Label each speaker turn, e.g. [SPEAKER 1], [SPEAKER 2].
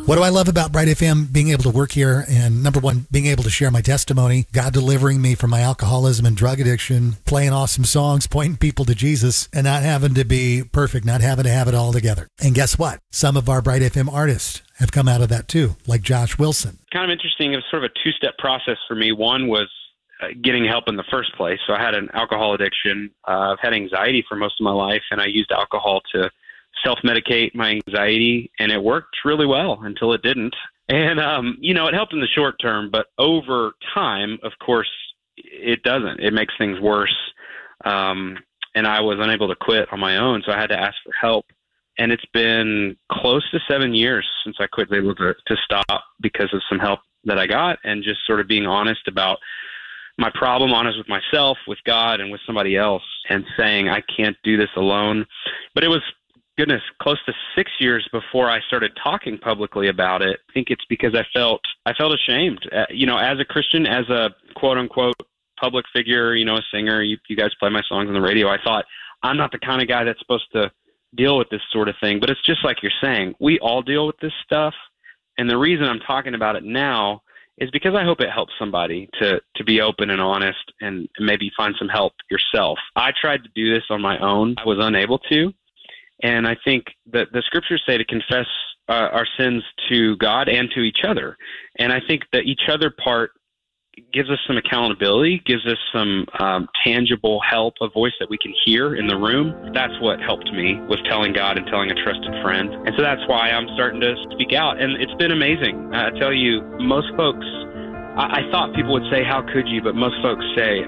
[SPEAKER 1] What do I love about Bright FM being able to work here? And number one, being able to share my testimony, God delivering me from my alcoholism and drug addiction, playing awesome songs, pointing people to Jesus, and not having to be perfect, not having to have it all together. And guess what? Some of our Bright FM artists have come out of that too, like Josh Wilson.
[SPEAKER 2] Kind of interesting. It was sort of a two-step process for me. One was getting help in the first place. So I had an alcohol addiction. I've had anxiety for most of my life, and I used alcohol to self-medicate my anxiety, and it worked really well until it didn't. And, it helped in the short term, but over time, of course, it doesn't. It makes things worse. And I was unable to quit on my own, so I had to ask for help. And it's been close to 7 years since I quit, able to stop because of some help that I got, and just sort of being honest about my problem, honest with myself, with God, and with somebody else, and saying I can't do this alone. But it was, goodness, close to 6 years before I started talking publicly about it. I think it's because I felt ashamed. As a Christian, as a quote unquote public figure, a singer, you guys play my songs on the radio. I thought, I'm not the kind of guy that's supposed to deal with this sort of thing. But it's just like you're saying, we all deal with this stuff. And the reason I'm talking about it now is because I hope it helps somebody to be open and honest and maybe find some help yourself. I tried to do this on my own. I was unable to. And I think that the scriptures say to confess our sins to God and to each other. And I think the each other part gives us some accountability, gives us some tangible help, a voice that we can hear in the room. That's what helped me with telling God and telling a trusted friend. And so that's why I'm starting to speak out. And it's been amazing. I tell you, most folks, I thought people would say, how could you? But most folks say,